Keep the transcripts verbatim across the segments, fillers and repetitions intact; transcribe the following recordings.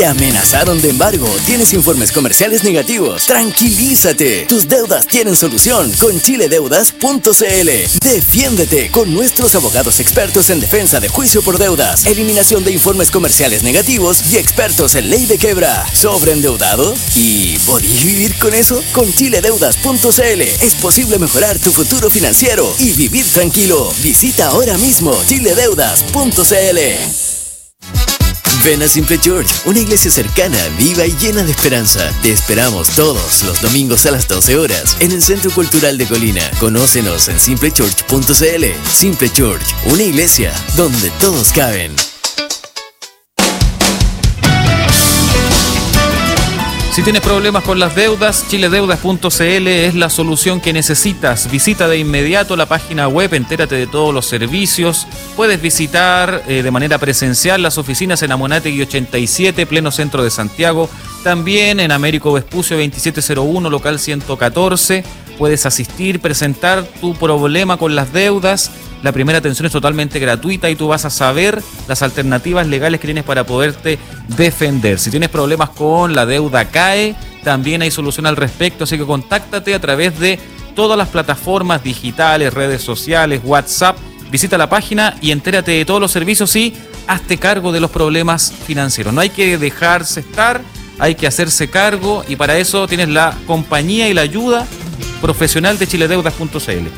¿Te amenazaron de embargo? ¿Tienes informes comerciales negativos? ¡Tranquilízate! Tus deudas tienen solución con chile deudas punto c l. Defiéndete con nuestros abogados expertos en defensa de juicio por deudas, eliminación de informes comerciales negativos y expertos en ley de quebra. ¿Sobreendeudado? ¿Y podís vivir con eso? Con chile deudas punto c l es posible mejorar tu futuro financiero y vivir tranquilo. Visita ahora mismo chile deudas punto c l. Ven a Simple Church, una iglesia cercana, viva y llena de esperanza. Te esperamos todos los domingos a las doce horas en el Centro Cultural de Colina. Conócenos en simple church punto c l. Simple Church, una iglesia donde todos caben. Si tienes problemas con las deudas, chile deudas punto c l es la solución que necesitas. Visita de inmediato la página web, entérate de todos los servicios. Puedes visitar eh, de manera presencial las oficinas en Amonátegui ochenta y siete, pleno centro de Santiago. También en Américo Vespucio veintisiete cero uno, local ciento catorce. Puedes asistir, presentar tu problema con las deudas. La primera atención es totalmente gratuita y tú vas a saber las alternativas legales que tienes para poderte defender. Si tienes problemas con la deuda C A E, también hay solución al respecto, así que contáctate a través de todas las plataformas digitales, redes sociales, WhatsApp. Visita la página y entérate de todos los servicios y hazte cargo de los problemas financieros. No hay que dejarse estar, hay que hacerse cargo y para eso tienes la compañía y la ayuda profesional de chile deudas punto c l.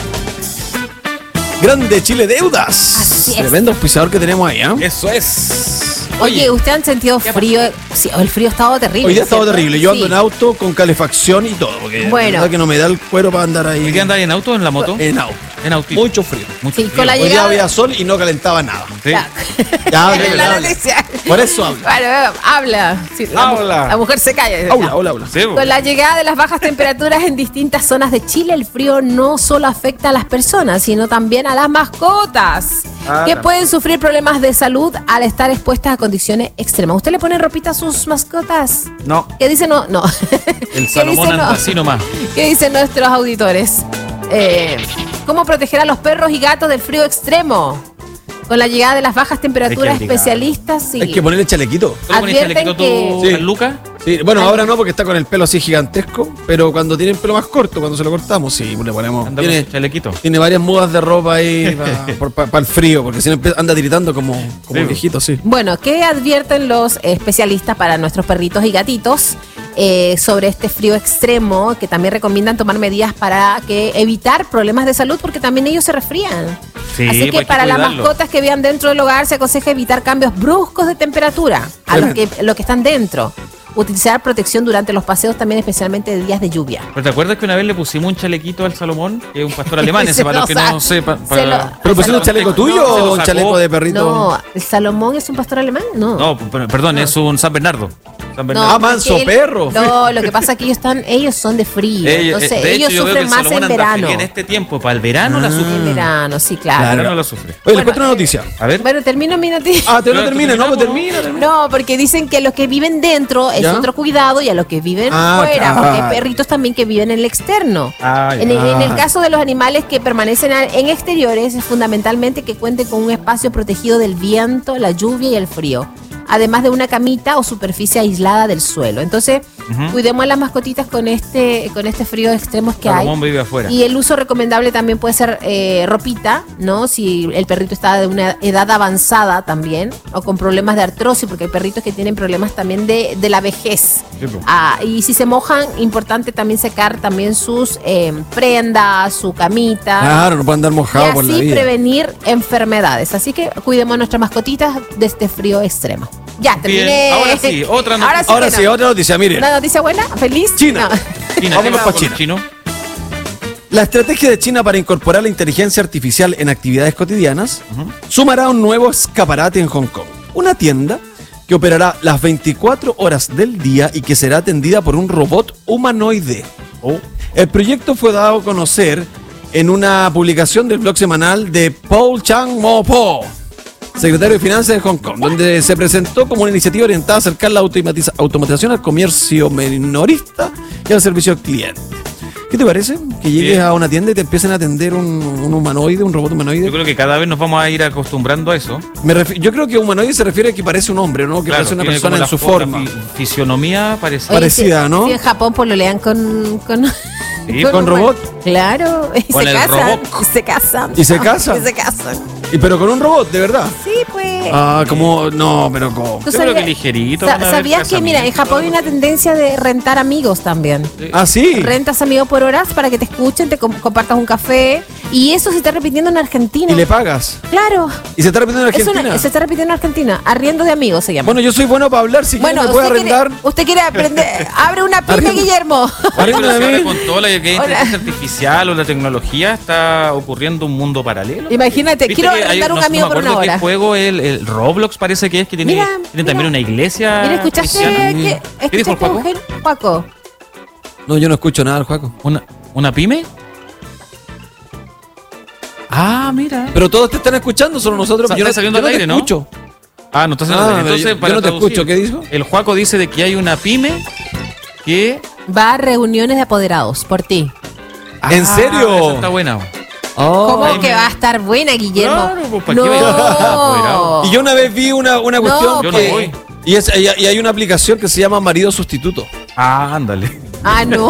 Grande Chile Deudas. Así es. Tremendo auspiciador que tenemos ahí, ¿eh? Eso es. Oye, Oye, ¿usted han sentido frío? Sí, el frío ha estado terrible. Hoy día ha estado ¿cierto? terrible. Yo ando Sí. en auto con calefacción y todo. Porque Bueno. la verdad que no me da el cuero para andar ahí. ¿y qué andas ahí en auto o en la moto? En auto. En autito. Mucho frío. Mucho Sí, frío. con la Hoy día llegada- había sol y no calentaba nada. Sí. Ya. Ya, Esa es la habla. noticia. Por eso habla. Bueno, habla. Sí, la, mu- Habla. la mujer se calla. Habla, habla, habla. Sí, bo. Con la llegada de las bajas temperaturas en distintas zonas de Chile, el frío no solo afecta a las personas, sino también a las mascotas, Ah, que la- pueden sufrir problemas de salud al estar expuestas a condiciones extremas. ¿Usted le pone ropita a sus mascotas? No, ¿Qué dice no? No. el ¿Qué Salomón dice no? anda así nomás. ¿Qué dicen nuestros auditores? Eh, ¿Cómo proteger a los perros y gatos del frío extremo? Con la llegada de las bajas temperaturas, Hay que abrigar. especialistas sí. Hay que ponerle chalequito. ¿Tú le pones Advierten chalequito tu que- San Lucas? Sí, bueno, ahora no porque está con el pelo así gigantesco, pero cuando tiene el pelo más corto, cuando se lo cortamos, sí, le ponemos. Anda Tiene, con chalequito. tiene varias mudas de ropa ahí para el frío, porque si no empe- anda tiritando como, como Sí, el viejito, sí. Bueno, ¿qué advierten los especialistas para nuestros perritos y gatitos eh, sobre este frío extremo? Que también recomiendan tomar medidas para que evitar problemas de salud, porque también ellos se resfrían. Sí, Así pues que hay que para las cuidarlo. mascotas que vivan dentro del hogar se aconseja evitar cambios bruscos de temperatura a los que, los que están dentro. Utilizar protección durante los paseos también, especialmente de días de lluvia. ¿Pero te acuerdas que una vez le pusimos un chalequito al Salomón? Que es un pastor alemán, ese Se para los que lo no sa- sepan. se para- lo- ¿Pero pusieron un Salomón. chaleco tuyo No, se lo o un sacó. chaleco de perrito? No, ¿el Salomón es un pastor alemán? No. No, per- perdón, es un San Bernardo. San Bernardo. Ah, manso porque él- perro. No, lo que pasa es que ellos están, ellos son de frío. Ella- entonces de hecho, ellos yo veo que sufren el más Salomón en anda verano. feliz en este tiempo, para el verano la sufre. En verano, sí, Para claro. el verano la sufre. Oye, Bueno, les cuento una noticia. A ver. Bueno, termino mi noticia. Ah, te no Pero termina, no, pues terminamos. termina, termina. No, porque dicen que los que viven dentro es ¿Ya? otro cuidado y a los que viven Ah, fuera, claro. porque hay perritos también que viven en el externo. Ah, ya. en, el, en el Ah. caso de los animales que permanecen a- en exteriores, es fundamentalmente que cuenten con un espacio protegido del viento, la lluvia y el frío, además de una camita o superficie aislada del suelo. Entonces, Ujú. cuidemos a las mascotitas con este, con este frío extremo que hay. Salomón vive afuera. Y el uso recomendable también puede ser eh, ropita, ¿no? Si el perrito está de una edad avanzada también, o con problemas de artrosis, porque hay perritos que tienen problemas también de, de la vejez. Sí, po. Ah, y si se mojan, importante también secar también sus eh, prendas, su camita. Claro, no puede andar Y mojado por la así vida. prevenir enfermedades. Así que cuidemos a nuestras mascotitas de este frío extremo. Ya, terminé. Bien, ahora sí, otra Ahora noticia. sí, Ahora que sí, no. otra noticia, miren. ¿Una noticia buena? ¿Feliz? China. No. China, Vámonos ¿qué pa' pasa con China. el chino? La estrategia de China para incorporar la inteligencia artificial en actividades cotidianas sumará un nuevo escaparate en Hong Kong. Una tienda que operará las veinticuatro horas del día y que será atendida por un robot humanoide. Oh. El proyecto fue dado a conocer en una publicación del blog semanal de Paul Chang Mo Po, secretario de Finanzas de Hong Kong, donde se presentó como una iniciativa orientada a acercar la automatiza- automatización al comercio minorista y al servicio al cliente. ¿Qué te parece? Que llegues Bien. a una tienda y te empiecen a atender un, un humanoide, un robot humanoide. Yo creo que cada vez nos vamos a ir acostumbrando a eso. Me refi- yo creo que humanoide se refiere a que parece un hombre, ¿no? Que Claro, parece una tiene persona como en la su fo- la forma. fi- fisionomía parecida. Oye, parecida, si- ¿no? Si en Japón pololean con... con Sí, con un- robot. Claro, y Con se el casan. robot. Y se casan. ¿Y se casan? Y se casan. Y pero con un robot, de verdad. Sí, pues. Ah, como. No, pero ¿cómo? ¿Tú Yo creo sabías- que ligerito. sa- van a haber ¿Sabías que, mira, en casamientos, Japón hay una tendencia de rentar amigos también? Ah, sí. Rentas amigos por horas para que te escuchen, te com- compartas un café. Y eso se está repitiendo en Argentina. Y le pagas. Claro. Y se está repitiendo en Es una- Argentina. se está repitiendo en Argentina. Arriendo de amigos se llama. Bueno, yo soy bueno para hablar. Si Bueno, quieres, me puede usted, quiere, arrendar. usted quiere aprender. Abre una pyme, Arriendo. Guillermo. Oye, pero Arriéndame si a ahora mí. con toda la que hay Hola. inteligencia artificial o la tecnología está ocurriendo un mundo paralelo. Imagínate, ¿Viste quiero que hay- arrendar un no- no amigo me por una acuerdo qué hora. juego, el, el Roblox parece que es, que tiene, Mira, tiene también mira. una iglesia Mira, ¿escuchaste? cristiana. ¿Qué, ¿Qué dijo el escuchaste, Juaco? mujer? Juaco. No, yo no escucho nada, Juaco. ¿Una, ¿Una pyme? Ah, mira. Pero todos te están escuchando, solo nosotros. Está yo no, saliendo yo no al te aire, ¿no? escucho. Ah, no está haciendo Ah, nada. pero Entonces, yo- para yo no te traducir, escucho. ¿Qué dijo? El Juaco dice de que hay una pyme que... Va a reuniones de apoderados por ti. ¿En Ah, serio? esa está buena. Oh. ¿Cómo ahí que me- va a estar buena, Guillermo? Claro, pues, ¿para qué va a ir no. apoderado? Y yo una vez vi una, una cuestión Yo que. no voy. Y, es- y- y hay una aplicación que se llama Marido Sustituto. Ah, ándale. Ah, no.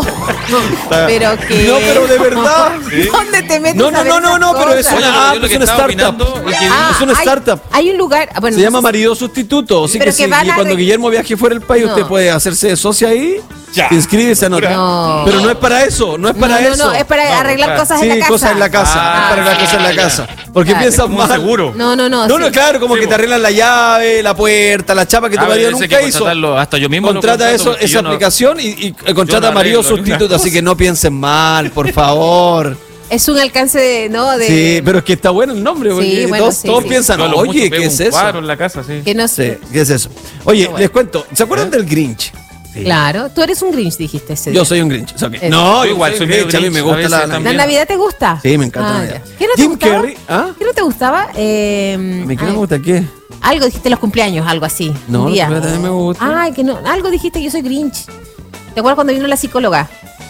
Pero que. No, pero de verdad. ¿Dónde te metes? No, a no, ver no, no, esas no, pero es cosas? Oye, una yo app, lo que es una estaba startup. opinando es que- Ah, es una hay- startup. Hay un lugar. Bueno, Se no llama sé si- Marido Sustituto. Así Pero que, que si- van a cuando re- Guillermo viaje fuera del país, No. usted puede hacerse de socio ahí. Ya. Se inscribe y se anota. No. Pero no es para eso, no es para no, no, eso. no, es para No, arreglar claro. cosas Sí, en la casa. cosas en la casa. Ah, es para arreglar cosas en la ya. casa. Porque Claro. piensan Como un mal. seguro. No, no, no. No, sí. no, claro, como Sí, que po. te arreglan la llave, la puerta, la chapa que tu Ah, marido ese nunca que hizo. contratarlo, hasta yo mismo lo Contrata contrato eso, porque esa yo no- aplicación y, y, eh, contrata yo no marido arreglo ni una sustituto, así cosa. que no piensen mal, por favor. Es un alcance de. ¿no? de Sí, pero es que está bueno el nombre, porque Sí, bueno, todos, sí, todos sí. piensan, Yo a lo mucho oye, pego ¿qué es un eso? cuadro en la casa, sí. Que no Sí, sé. ¿qué es eso? Oye, bueno. les cuento, ¿se acuerdan del Grinch? Sí. Claro. Tú eres un Grinch, dijiste ese Yo día. soy un Grinch. o sea que- Eso. No, Yo igual soy medio Grinch, a mí me Grinch, a gusta veces la, ¿La también. Navidad te gusta? Sí, me encanta Ah, la Navidad. ya. ¿Qué no te Jim gustaba? Carrey, ¿ah? ¿Qué no te gustaba? Eh, ¿A mí qué ay, no me gusta qué? Algo dijiste los cumpleaños, algo así. No, un los día. cumpleaños también me gusta. Ay, que no. Algo dijiste que yo soy Grinch. ¿Te acuerdas cuando vino la psicóloga?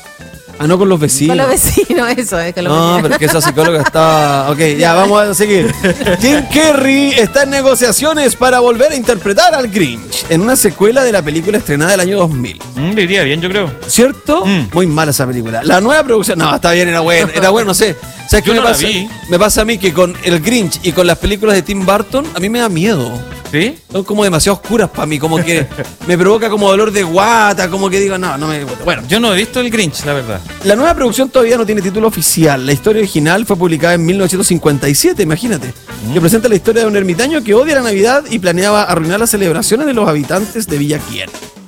Ah, no, con los vecinos. Con los vecinos, eso, es con los No, vecinos. pero es que esa psicóloga está... Ok, ya, vamos a seguir. Jim Carrey está en negociaciones para volver a interpretar al Grinch en una secuela de la película estrenada del año dos mil. Mm, le iría bien, yo creo. ¿Cierto? Mm. Muy mala esa película. La nueva producción... No, está bien, era bueno, era bueno, no sé. ¿Sabes qué Yo me no la pasa? vi. Me pasa a mí que con el Grinch y con las películas de Tim Burton, a mí me da miedo. ¿Sí? Son como demasiado oscuras para mí, como que me provoca como dolor de guata, como que digo, no, no me... Bueno, Yo no he visto el Grinch, la verdad. la nueva producción todavía no tiene título oficial. La historia original fue publicada en mil novecientos cincuenta y siete, imagínate. Que presenta la historia de un ermitaño que odia la Navidad y planeaba arruinar las celebraciones de los habitantes de Villa Quién.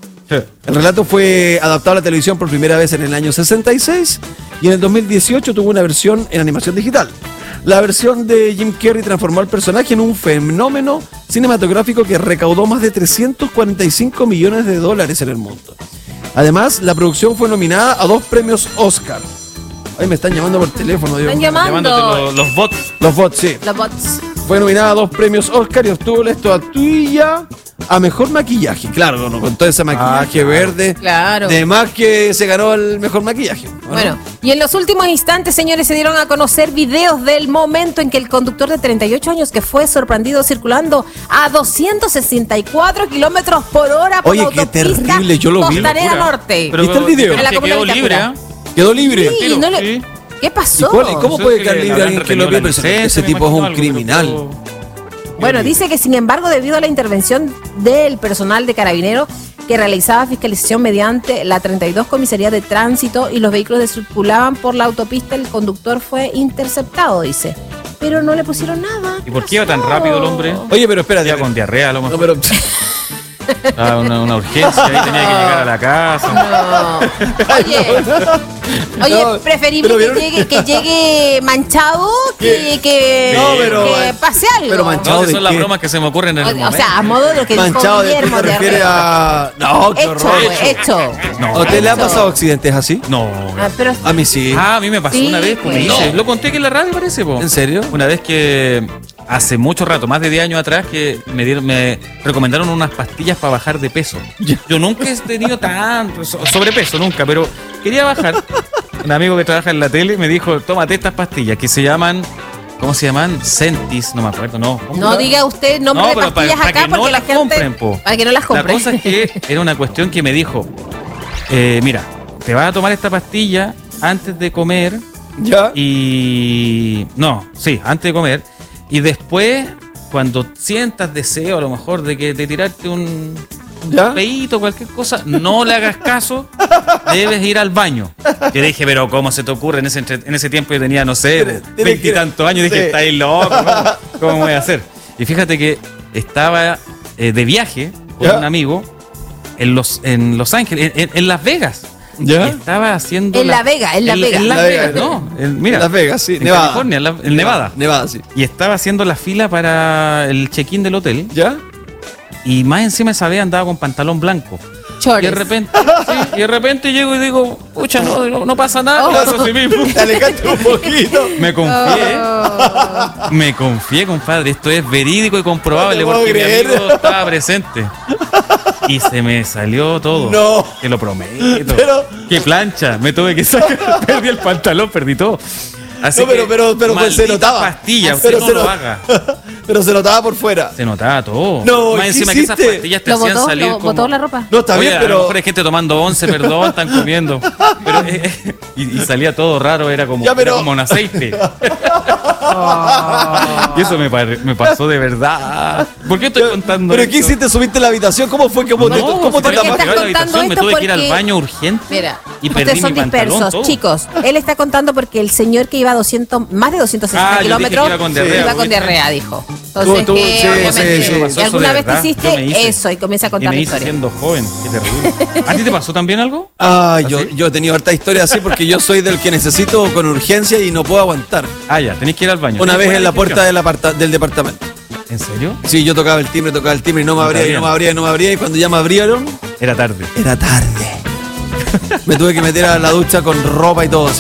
El relato fue adaptado a la televisión por primera vez en el año sesenta y seis y en el dos mil dieciocho tuvo una versión en animación digital. La versión de Jim Carrey transformó al personaje en un fenómeno cinematográfico que recaudó más de trescientos cuarenta y cinco millones de dólares en el mundo. Además, la producción fue nominada a dos premios Oscar. Ay, me están llamando por teléfono, Dios Están mío. llamando. Llamándote los, los bots. Los bots, sí. Los bots. Fue nominada a dos premios Oscar y obtuvo la estatuilla a mejor maquillaje. Claro, ¿no? Con todo ese maquillaje claro. verde. Claro. De más que se ganó el mejor maquillaje. ¿o no? Bueno, y en los últimos instantes, señores, se dieron a conocer videos del momento en que el conductor de treinta y ocho años que fue sorprendido circulando a doscientos sesenta y cuatro kilómetros por hora por Oye, la qué autopista terrible, yo lo vi. Costanera Locura. Norte. Pero- ¿Viste el video? pero En la que comuna quedó de libre, Vitacura. ¿ah? Quedó libre. Sí, Tiro, no le- sí. ¿Qué ¿Y, pasó? cuál- y cómo Eso puede es quedar que libre le alguien habrán que lo retenido vio? la Pero ese- licencia, ese me tipo es imagino un algo, pero criminal. todo- Bueno, dice que sin embargo, debido a la intervención del personal de Carabineros que realizaba fiscalización mediante la treinta y dos Comisaría de Tránsito y los vehículos que circulaban por la autopista, el conductor fue interceptado, dice. Pero no le pusieron nada. ¿Y por qué iba tan rápido el hombre? Oye, pero espérate. Ya con diarrea, a lo No, mejor. pero... Ah, una, una urgencia, ahí tenía que llegar a la casa. No. Oye, oye, No, preferible pero que vieron- llegue, que llegue manchado que, que, No, pero- que pase algo. pero manchado. No, esas ¿de son las qué? bromas que se me ocurren en el O, o momento. sea, a modo de lo que Manchado, dijo ¿de qué Guillermo te de refieres Arreo. a...? No, qué Hecho, horror. pues, hecho. No. ¿A usted le ha Hecho. pasado accidentes así? No. Ah, pero A mí sí. Ah, a mí me pasó Sí, una vez, como pues. dice. No. Lo conté que en la radio parece, po. ¿En serio? Una vez que hace mucho rato, más de diez años atrás, que me dieron, me recomendaron unas pastillas para bajar de peso. Yo nunca he tenido tanto so- sobrepeso, nunca, pero quería bajar. un amigo que trabaja en la tele me dijo, tómate estas pastillas que se llaman, ¿cómo se llaman? Centis, no me acuerdo, no. No diga usted nombre No, de pero pastillas para- para acá que no porque la las gente... compren, po. Para que no las La compren. cosa es que era una cuestión que me dijo, eh, mira, te vas a tomar esta pastilla antes de comer ¿Ya? y... No, sí, antes de comer. Y después, cuando sientas deseo a lo mejor de que de tirarte un... ¿Ya? peito, cualquier cosa, no le hagas caso, debes ir al baño. Yo dije, pero ¿cómo se te ocurre? En ese, entre- en ese tiempo yo tenía, no sé, Tiene- tiene que- veintitantos años, dije, sí. estáis loco, ¿cómo, cómo voy a hacer? Y fíjate que estaba eh, de viaje con ¿Ya? un amigo en Los, en Los Ángeles, en, en- en Las Vegas. ¿Ya? Y estaba haciendo... En La Vega, en La Vega. En Las La Vegas, Vega. no. en- mira, En Las Vegas, sí. en Nevada. California, en, la- en Nevada. Nevada, sí. Y estaba haciendo la fila para el check-in del hotel. ¿Ya? Y más encima esa vez andaba con pantalón blanco. Y Chores. de repente, sí, y de repente llego y digo, pucha, no, no, no pasa nada, Oh. le hago así mismo. Te alejaste un poquito. Me confié, Oh. me confié, compadre. Esto es verídico y comprobable No te puedo porque mi creer. amigo estaba presente. Y se me salió todo. No. Te lo prometo. Pero- Qué plancha. Me tuve que sacar. Perdí el pantalón, perdí todo. Así No, pero, que, pero, pero pues se maldita notaba. pastilla, usted Pero no se lo no- haga. Pero se notaba por fuera. Se notaba todo. No, Más ¿qué encima que esas hiciste? pastillas te Lo hacían botó, salir lo como... botó la ropa. No, está Oye, bien, a lo pero. mejor hay gente tomando once, perdón, están comiendo. Pero, eh, eh, y, y salía todo raro, era como, Ya, pero- era como un aceite. Y eso me, pare- me pasó de verdad. ¿Por qué estoy contando ¿Pero esto? qué hiciste? ¿Subiste a la habitación? ¿Cómo fue? ¿Cómo te, No, cómo te fue que ¿Por qué tapaste? estás llegué a la contando habitación, me esto? tuve que ir al Porque- baño urgente. Mira, y perdí ustedes son mi pantalón, dispersos, todo. chicos. Él está contando porque el señor que iba a doscientos, más de doscientos sesenta Ah, yo dije que kilómetros iba con diarrea, iba con ¿viste? diarrea, dijo. Entonces, Tú- tú- que sí, obviamente, sí, sí. Me pasó y eso alguna de vez te verdad. Yo me hiciste hice. eso y comienza a Y contar me la hice historia. siendo joven, qué terrible. ¿A ti te pasó también algo? Ay, yo, ¿Así? yo he tenido harta historia así porque yo soy del que necesito con urgencia y no puedo aguantar. Ah, ya, tenés que ir al baño. Una ¿Tenés vez en la buena puerta del, aparta- del departamento. descripción? ¿En serio? Sí, yo tocaba el timbre, tocaba el timbre y no me No abría, y sabía. no me abría, y no me abría. Y cuando ya me abrieron, Era tarde. era tarde. Me tuve que meter a la ducha con ropa y todo así.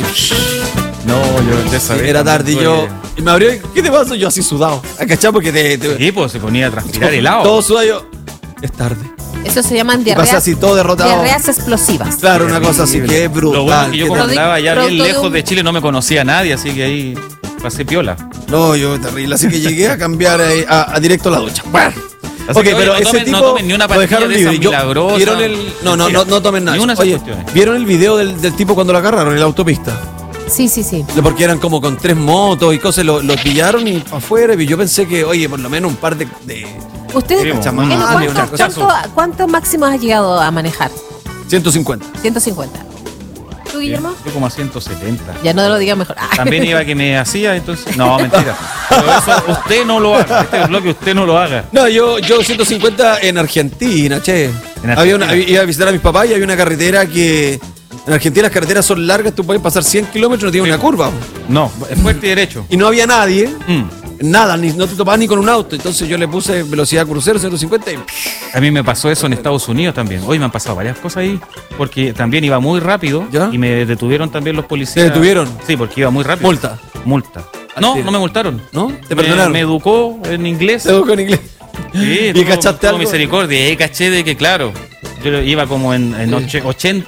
No, yo de esa Sí, vez era también tarde y tuve yo. que- Y me abrió, y, ¿qué te pasa? Yo así sudado. ¿Cachai? Porque te. te Sí, pues se ponía a transpirar helado. todo sudado yo. Es tarde. Eso se llaman Y diarreas, pasé así todo derrotado. diarreas explosivas. Claro, una cosa así que es brutal. Lo bueno es que yo qué como terrible. andaba ya bien Producto de lejos un- de Chile no me conocía a nadie, así que ahí pasé piola. No, yo terrible. Así que llegué a cambiar eh, a, a directo a la ducha. Bueno. Así Ok, que, oye, pero no ese tomen- tipo no tomen ni una lo pastilla dejaron de libre. esas Yo- milagrosas. ¿Vieron el, no, no, no, no tomen nada. Ni una de esas Oye, cuestiones. ¿vieron el video del, del tipo cuando lo agarraron en la autopista? Sí, sí, sí. Porque eran como con tres motos y cosas, lo, lo pillaron y para afuera. Y yo pensé que, oye, por lo menos un par de. de ¿Usted Sí, en chamán, cuánto, una cosa. cuánto, cuánto máximo has llegado a manejar? ciento cincuenta. ciento cincuenta. ¿Tú, Guillermo? Yo como a ciento setenta. Ya no lo digas mejor. Ah. También iba que me hacía, entonces. No, mentira. Pero eso usted no lo haga. Este bloque usted no lo haga. No, yo, yo ciento cincuenta en Argentina, che. En Había una, Argentina. iba a visitar a mis papás y había una carretera que. En Argentina las carreteras son largas, tú puedes pasar cien kilómetros, no tiene Sí. una curva. No, es fuerte y derecho. Y no había nadie, Mm. nada, ni, no te topabas ni con un auto. Entonces yo le puse velocidad crucero ciento cincuenta y. A mí me pasó eso en Estados Unidos también. Hoy me han pasado varias cosas ahí. Porque también iba muy rápido. ¿Ya? Y me detuvieron también los policías. ¿Te detuvieron? Sí, porque iba muy rápido. Multa. Multa. Al No, tiro. no me multaron. ¿No? ¿Te Me- perdonaron? Me, educó en inglés. Te busco en inglés. Sí, ¿Y tuvo- cachaste tuvo algo? misericordia. Y ahí caché de que, claro, yo iba como en, en oche-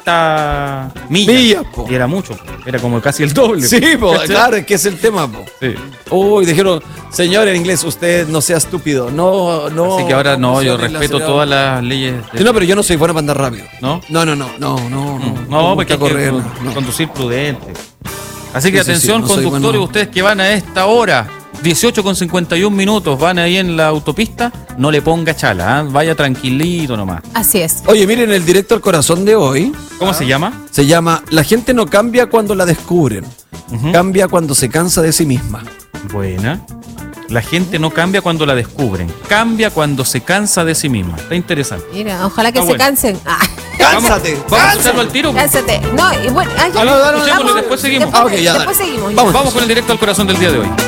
ochenta millas. Millas, po. Y era mucho. Era como casi el doble. Sí, po, ¿Cachai? claro, es que es el tema, po. Sí. Uy, dijeron, señor en inglés, usted no sea estúpido. No, no. Así que ahora no, yo funcione el respeto acelerador. todas las leyes. de- Sí, no, pero yo no soy bueno para andar rápido. ¿No? No, no, no, no, no, no. No, No, porque hay que correr. con- no. conducir prudente. Así que Sí, sí, atención, sí, no soy conductores, bueno. ustedes que van a esta hora, dieciocho con cincuenta y un minutos, van ahí en la autopista, no le ponga chala, ¿ah? Vaya tranquilito nomás. Así es. Oye, miren, el directo al corazón de hoy ¿Cómo se llama? se llama La gente no cambia cuando la descubren, Ujú. cambia cuando se cansa de sí misma. Buena. La gente no cambia cuando la descubren, cambia cuando se cansa de sí misma. Está interesante. Mira, ojalá que Ah, se bueno. cansen. Ah, ¡Cánsate! Vamos a ¡Cánsate! escucharlo al tiro. cánsate. No, y bueno, ah, ya. Ah, no, dale, Vamos- escuchémoslo, después seguimos. Ah, ok, ya, Después dale. seguimos. ya. Vamos. Vamos con el directo al corazón del día de hoy.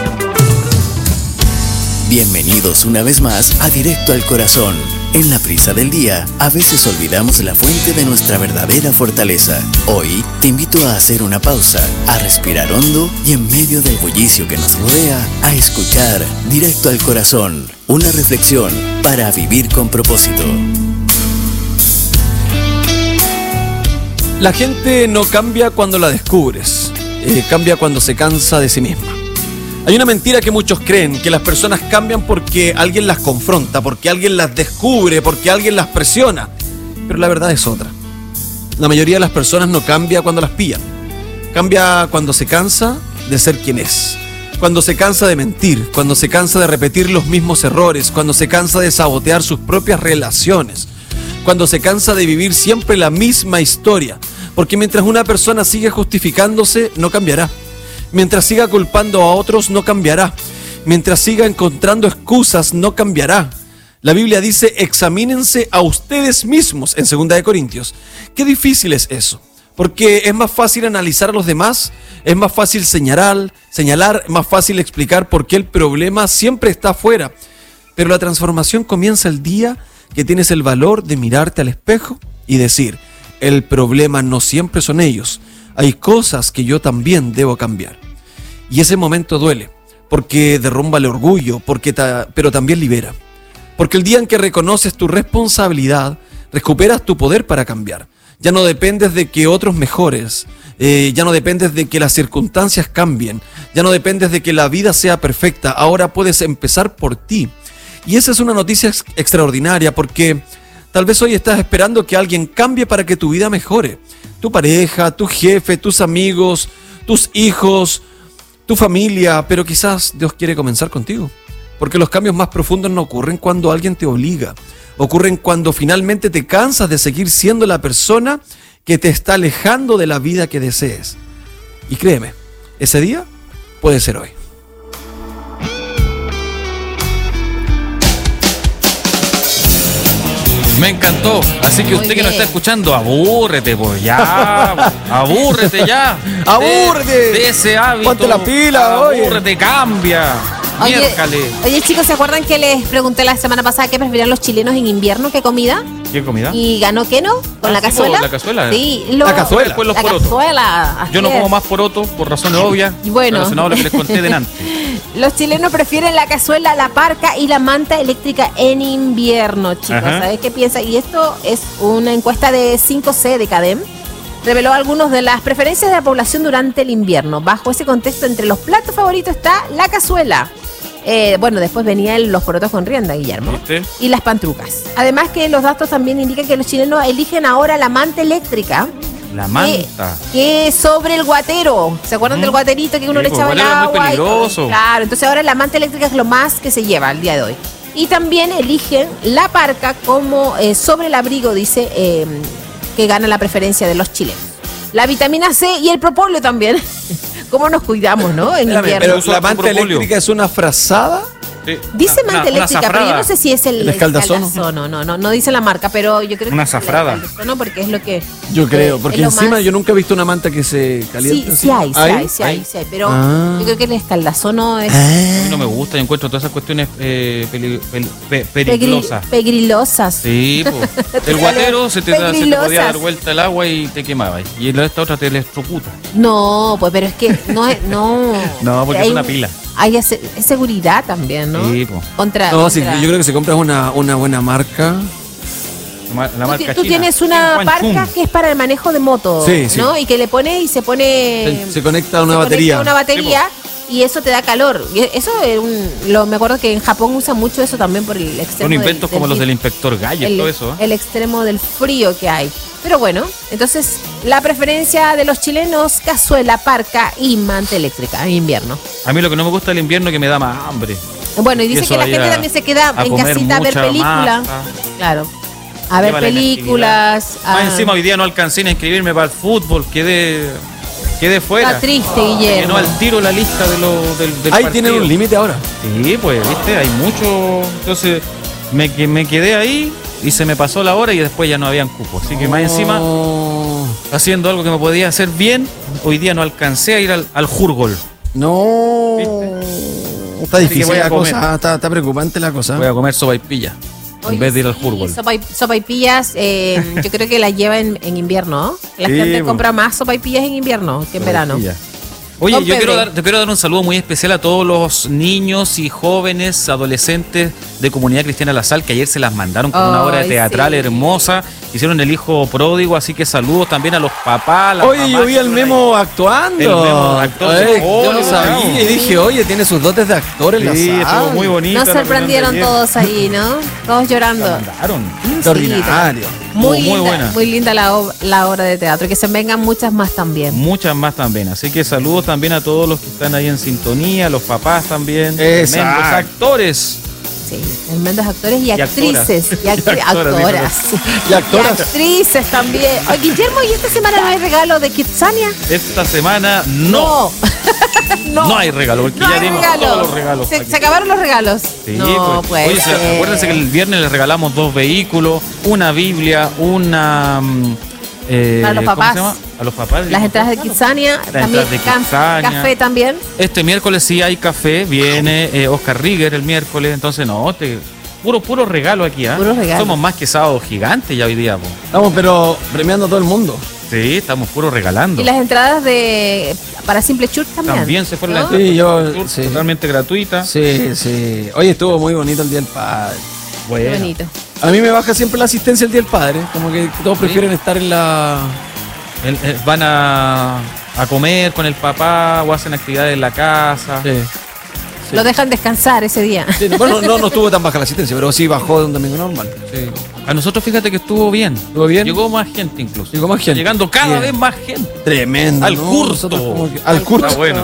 Bienvenidos una vez más a Directo al Corazón. En la prisa del día, a veces olvidamos la fuente de nuestra verdadera fortaleza. Hoy te invito a hacer una pausa, a respirar hondo y en medio del bullicio que nos rodea, a escuchar Directo al Corazón. Una reflexión para vivir con propósito. La gente no cambia cuando la descubres, eh, cambia cuando se cansa de sí misma. Hay una mentira que muchos creen, que las personas cambian porque alguien las confronta, porque alguien las descubre, porque alguien las presiona. Pero la verdad es otra. La mayoría de las personas no cambia cuando las pillan. Cambia cuando se cansa de ser quien es. Cuando se cansa de mentir, cuando se cansa de repetir los mismos errores, cuando se cansa de sabotear sus propias relaciones, cuando se cansa de vivir siempre la misma historia. Porque mientras una persona sigue justificándose, no cambiará. Mientras siga culpando a otros, no cambiará. Mientras siga encontrando excusas, no cambiará. La Biblia dice, examínense a ustedes mismos en segunda de Corintios. Qué difícil es eso, porque es más fácil analizar a los demás, es más fácil señalar, señalar, es más fácil explicar por qué el problema siempre está afuera. Pero la transformación comienza el día que tienes el valor de mirarte al espejo y decir, el problema no siempre son ellos. Hay cosas que yo también debo cambiar. Y ese momento duele, porque derrumba el orgullo, porque ta- pero también libera. Porque el día en que reconoces tu responsabilidad, recuperas tu poder para cambiar. Ya no dependes de que otros mejores, eh, ya no dependes de que las circunstancias cambien, ya no dependes de que la vida sea perfecta, ahora puedes empezar por ti. Y esa es una noticia ex- extraordinaria, porque tal vez hoy estás esperando que alguien cambie para que tu vida mejore. Tu pareja, tu jefe, tus amigos, tus hijos, tu familia, pero quizás Dios quiere comenzar contigo. Porque los cambios más profundos no ocurren cuando alguien te obliga. Ocurren cuando finalmente te cansas de seguir siendo la persona que te está alejando de la vida que desees. Y créeme, ese día puede ser hoy. Me encantó. Así que Muy usted que nos bien. está escuchando, abúrrete, pues ya. Abúrrete ya. Abúrrete. De, de ese hábito. Ponte la pila, oye. Abúrrete, cambia. Oye, Miércale. oye, chicos, ¿se acuerdan que les pregunté la semana pasada qué preferían los chilenos en invierno? ¿Qué comida? ¿Qué comida? Y ganó ¿qué no? ¿Con Ah, la sí, cazuela? po, la cazuela. Sí, lo- La cazuela. Después los la porotos. cazuela. así Yo no es. como más porotos por razones obvias. Y bueno. Relacionado a lo que les conté delante. Los chilenos prefieren la cazuela, la parca y la manta eléctrica en invierno, chicos. Ajá. ¿Sabes qué piensa? Y esto es una encuesta de cinco C de CADEM. Reveló algunas de las preferencias de la población durante el invierno. Bajo ese contexto, entre los platos favoritos está la cazuela. Eh, bueno, después venían los porotos con rienda, Guillermo. ¿Viste? Y las pantrucas. Además que los datos también indican que los chilenos eligen ahora la manta eléctrica. La Que, manta. que sobre el guatero. ¿Se acuerdan Mm. del guaterito que uno Sí, le pues, echaba el el guatero era muy agua? y todo? peligroso. Claro, entonces ahora la manta eléctrica es lo más que se lleva al día de hoy. Y también eligen la parca como eh, sobre el abrigo, dice, eh, que gana la preferencia de los chilenos. La vitamina C y el propóleo también. ¿Cómo nos cuidamos, no? En Espérame, invierno. pero Uso la manta propóleo. eléctrica es una frazada. Sí. Dice Una- manta una- una eléctrica, pero yo zafrada. no sé si es el, El escaldazono. escaldazono, no, no, no dice la marca, pero yo creo Una que es el zafrada. escaldazono porque es lo que... Yo creo, eh, porque es lo encima más- yo nunca he visto una manta que se caliente. Sí, sí hay, sí hay, sí hay, sí hay, pero Ah. yo creo que el escaldazono es A mí no me gusta, yo encuentro todas esas cuestiones eh, peli- peli- pe- peligrosas. pegri- pegrilosas. Sí, pues. El guatero se te, da- se te Pegrilosas. podía dar vuelta el agua y te quemaba. Y la esta otra te electrocuta. No, pues pero es que no es, no. No, porque Hay es una un- pila. Hay ase- es seguridad también, ¿no? Sí, po. Contra. No, sí, contra- yo creo que si compras una, una buena marca. La, ma- la Tú, marca ti- tú china. tienes una Juan Chun. parca que es para el manejo de moto, Sí, sí. ¿no? Y que le pones y se pone. Se, se conecta a una se batería. conecta a una batería y eso te da calor. Y eso es un, lo, me acuerdo que en Japón usan mucho eso también por el extremo. Son del- inventos como del los frío. del inspector Galle, el, todo eso. ¿eh? el extremo del frío que hay. Pero bueno, entonces la preferencia de los chilenos, cazuela, parca y manta eléctrica en invierno. A mí lo que no me gusta del invierno es que me da más hambre. Bueno, y dice eso que la ahí gente a- también se queda a en comer casita a ver mucha películas. masa. Claro. A ver Lleva la películas. Ah, a- encima hoy día no alcancé a inscribirme para el fútbol, quedé, quedé fuera. Está triste, Llenó Guillermo. al tiro la lista de lo, del, del Ahí partido. tienen un límite ahora. Sí, pues, viste, hay mucho. Entonces, me, que- me quedé ahí y se me pasó la hora y después ya no habían cupos. Así que más encima, No. haciendo algo que me podía hacer bien, hoy día no alcancé a ir al, al Jurgol. No. Está que difícil voy a la comer. cosa. Está, está preocupante la cosa. Voy a comer sopaipilla Oye, en vez de ir al sí, Jurgol. sopa y- sopaipillas, eh, yo creo que las lleva en, en invierno, ¿no? La Sí, gente po. compra más sopaipillas en invierno que en verano. Sopaipilla. Oye, Don yo quiero, Pepe. dar, te quiero dar un saludo muy especial a todos los niños y jóvenes, adolescentes de Comunidad Cristiana La Sal, que ayer se las mandaron con una Ay, obra teatral sí. hermosa hicieron el hijo pródigo, así que saludos también a los papás. Las Oye, yo vi al Memo ahí actuando. El Memo actor. Oye, Oh, yo no sabía y dije, oye, tiene sus dotes de actor en sí, la sala. estuvo muy bonito. Nos sorprendieron todos ahí, ¿no? Todos llorando. Mandaron. Extraordinario. Muy, Muy linda, buena. muy linda la, ob- la obra de teatro. Que se vengan muchas más también. Muchas más también. Así que saludos también a todos los que están ahí en sintonía, los papás también. Exacto. Tremendos actores. Sí, tremendos actores y, Y actrices. Y, actri- Y actoras, actoras. Y actoras. Y actrices también. Oye, Guillermo, ¿y esta semana no hay regalo de Kitsania? Esta semana no. No. No hay regalo, porque No ya hay dimos regalo. todos los regalos. Se, aquí. se acabaron los regalos. Sí, no, pues. pues. Oye, se- acuérdense que el viernes les regalamos dos vehículos, una Biblia, una. mm, eh, Para los ¿cómo papás. se llama? A los papás. Las entradas de Kitsania, también entradas de cam- Kitsania. café también. Este miércoles sí hay café, viene eh, Oscar Rigger el miércoles, entonces no, te, puro puro regalo aquí, ¿ah? Puro regalo. Somos más que sábado gigante ya hoy día, po. Estamos, pero premiando a todo el mundo. Sí, estamos puro regalando. Y las entradas de para Simple Church también. También se fueron ¿no? las Sí, yo. Tour, Sí. totalmente gratuita. Sí, sí. Oye, estuvo muy bonito el Día del Padre. Qué Bueno. bonito. A mí me baja siempre la asistencia el Día del Padre. Como que todos prefieren estar en la. El- el- van a, a comer con el papá o hacen actividades en la casa. Sí. Sí. Lo dejan descansar ese día. Sí, bueno, no, no estuvo tan baja la asistencia, pero sí bajó de un domingo normal. Sí. A nosotros fíjate que estuvo bien. ¿Estuvo bien? Llegó más gente incluso. Llegó más gente. Llegando cada Bien. vez más gente. Tremendo. Al ¿no? curto. Nosotros como que- al curto. Está bueno.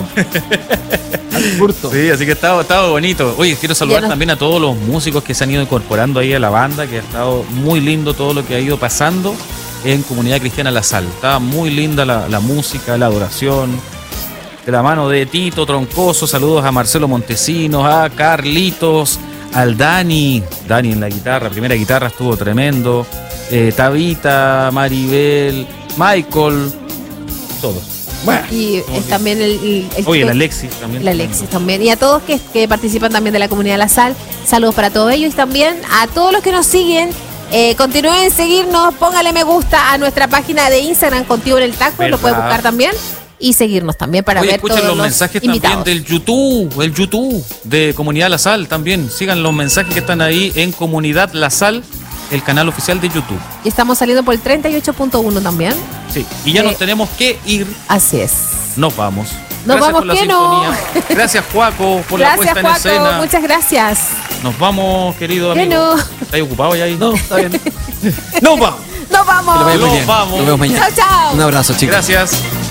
Al curto. Sí, así que estaba, estaba bonito. Oye, quiero saludar Ya no- también a todos los músicos que se han ido incorporando ahí a la banda, que ha estado muy lindo todo lo que ha ido pasando en Comunidad Cristiana La Sal. Estaba muy linda la, la música, la adoración. De la mano de Tito Troncoso, saludos a Marcelo Montesinos, a Carlitos, al Dani. Dani en la guitarra, primera guitarra estuvo tremendo. Eh, Tabita, Maribel, Michael, todos. Bueno, Y es también el, el, el Oye, chico- la Alexis también. La Alexis también. Y a todos que, que participan también de la comunidad de La Sal. Saludos para todos ellos y también a todos los que nos siguen. Eh, continúen en seguirnos, póngale me gusta a nuestra página de Instagram Contigo en el Taco, lo ¿Verdad? puede buscar también. Y seguirnos también para Oye, ver escuchen todos los los mensajes invitados. también del YouTube, el YouTube de Comunidad La Sal también. Sigan los mensajes que están ahí en Comunidad La Sal, el canal oficial de YouTube. Y estamos saliendo por el treinta y ocho punto uno también. Sí, y ya Eh, nos tenemos que ir. Así es. Nos vamos. Nos Gracias vamos, por la que no. sintonía. Gracias, Juaco, por la Gracias, puesta en Juaco. escena. Muchas gracias. Nos vamos, querido Que amigo. no. ¿Estás ocupado ya ahí? no, está bien. ¡No, vamos! Nos Que lo vamos. vaya muy Nos bien. vamos. Nos vemos mañana. Chao, chao. Un abrazo, chicos. Gracias.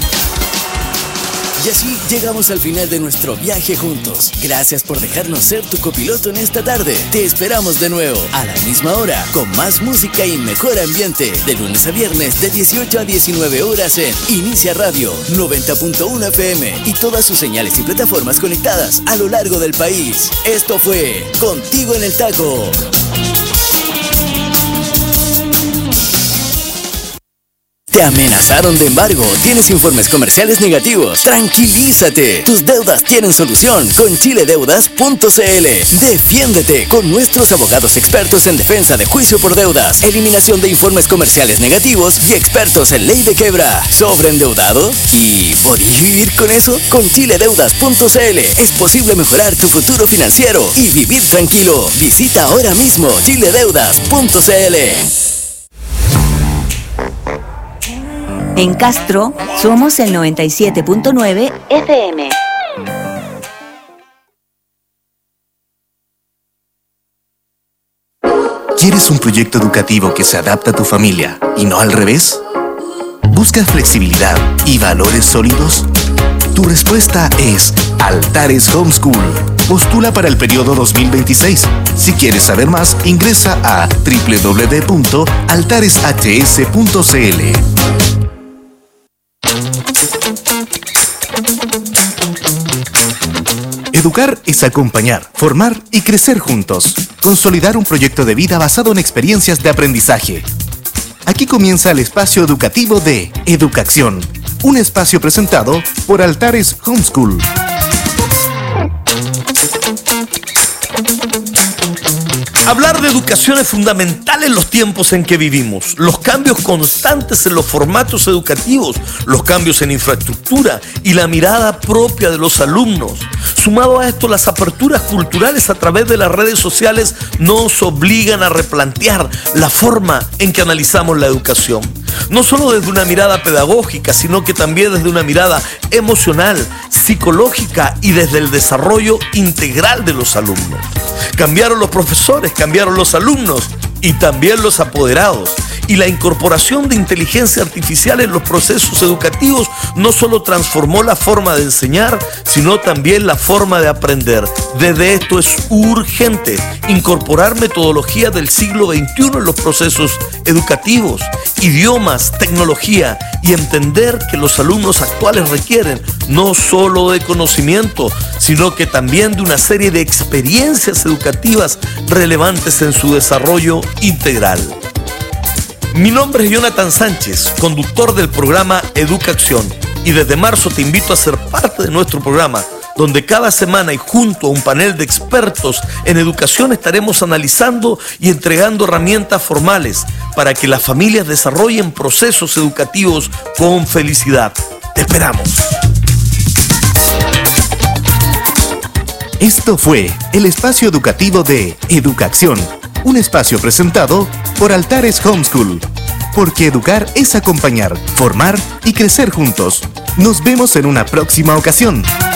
Y así llegamos al final de nuestro viaje juntos. Gracias por dejarnos ser tu copiloto en esta tarde. Te esperamos de nuevo, a la misma hora, con más música y mejor ambiente. De lunes a viernes, de dieciocho a diecinueve horas en Inicia Radio, noventa punto uno F M y todas sus señales y plataformas conectadas a lo largo del país. Esto fue Contigo en el Taco. ¿Te amenazaron de embargo? ¿Tienes informes comerciales negativos? Tranquilízate. Tus deudas tienen solución con chile deudas punto c l. Defiéndete con nuestros abogados expertos en defensa de juicio por deudas, eliminación de informes comerciales negativos y expertos en ley de quiebra. ¿Sobreendeudado? ¿Y podías vivir con eso? Con chile deudas punto c l es posible mejorar tu futuro financiero y vivir tranquilo. Visita ahora mismo chile deudas punto c l. En Castro somos el noventa y siete punto nueve F M. ¿Quieres un proyecto educativo que se adapte a tu familia y no al revés? ¿Buscas flexibilidad y valores sólidos? Tu respuesta es Altares Homeschool. Postula para el periodo dos mil veintiséis. Si quieres saber más, ingresa a doble u doble u doble u punto altares h s punto c l. Educar es acompañar, formar y crecer juntos. Consolidar un proyecto de vida basado en experiencias de aprendizaje. Aquí comienza el espacio educativo de Educación, un espacio presentado por Altares Homeschool. Hablar de educación es fundamental en los tiempos en que vivimos. Los cambios constantes en los formatos educativos, los cambios en infraestructura y la mirada propia de los alumnos. Sumado a esto, las aperturas culturales a través de las redes sociales nos obligan a replantear la forma en que analizamos la educación. No solo desde una mirada pedagógica, sino que también desde una mirada emocional, psicológica y desde el desarrollo integral de los alumnos. Cambiaron los profesores, cambiaron los alumnos y también los apoderados. Y la incorporación de inteligencia artificial en los procesos educativos no solo transformó la forma de enseñar, sino también la forma de aprender. Desde esto es urgente incorporar metodologías del siglo veintiuno en los procesos educativos, idiomas, tecnología y entender que los alumnos actuales requieren no solo de conocimiento, sino que también de una serie de experiencias educativas relevantes en su desarrollo integral. Mi nombre es Jonathan Sánchez, conductor del programa Educación, y desde marzo te invito a ser parte de nuestro programa, donde cada semana y junto a un panel de expertos en educación estaremos analizando y entregando herramientas formales para que las familias desarrollen procesos educativos con felicidad. Te esperamos. Esto fue el espacio educativo de Educación, un espacio presentado por Altares Homeschool, porque educar es acompañar, formar y crecer juntos. Nos vemos en una próxima ocasión.